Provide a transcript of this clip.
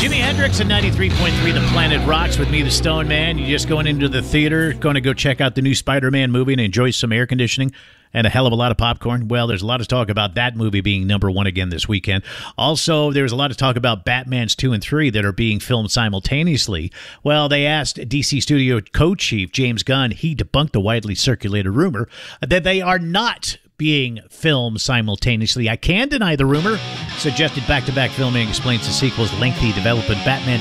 Jimi Hendrix at 93.3 The Planet Rocks with me, the Stone Man. You just going into the theater, going to go check out the new Spider-Man movie and enjoy some air conditioning and a hell of a lot of popcorn. Well, there's a lot of talk about that movie being #1 again this weekend. Also, there's a lot of talk about Batmans 2 and 3 that are being filmed simultaneously. Well, they asked DC Studio co-chief James Gunn. He debunked the widely circulated rumor that they are not being filmed simultaneously. I can deny the rumor. Suggested back-to-back filming explains the sequel's lengthy development. Batman